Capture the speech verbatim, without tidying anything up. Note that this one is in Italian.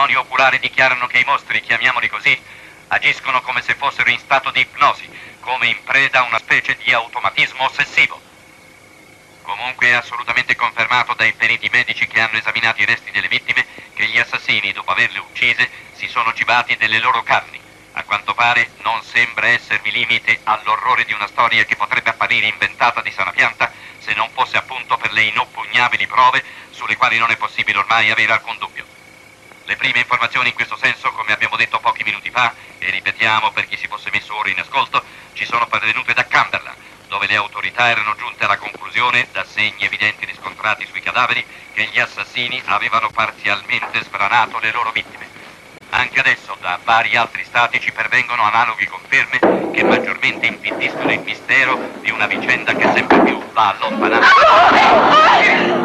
testimoni oculari dichiarano che i mostri, chiamiamoli così, agiscono come se fossero in stato di ipnosi, come in preda a una specie di automatismo ossessivo. Comunque è assolutamente confermato dai periti medici che hanno esaminato i resti delle vittime che gli assassini, dopo averle uccise, si sono cibati delle loro carni. A quanto pare non sembra esservi limite all'orrore di una storia che potrebbe apparire inventata di sana pianta se non fosse appunto per le inoppugnabili prove sulle quali non è possibile ormai avere alcun dubbio. Le prime informazioni in questo senso, come abbiamo detto pochi minuti fa, e ripetiamo per chi si fosse messo ora in ascolto, ci sono pervenute da Cumberland, dove le autorità erano giunte alla conclusione, da segni evidenti riscontrati sui cadaveri, che gli assassini avevano parzialmente sbranato le loro vittime. Anche adesso da vari altri stati ci pervengono analoghe conferme che maggiormente impediscono il mistero di una vicenda che sempre più va allontanando.